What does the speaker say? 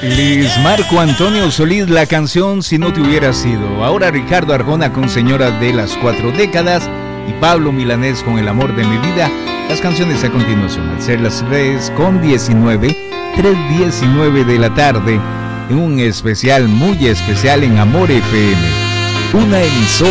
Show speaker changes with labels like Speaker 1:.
Speaker 1: Luis Marco Antonio Solís, la canción Si no te hubiera sido. Ahora Ricardo Arjona con Señora de las 4 décadas y Pablo Milanés con El amor de mi vida. Las canciones a continuación, al ser las 3:19 de la tarde, en un especial, muy especial en Amor FM. Una emisora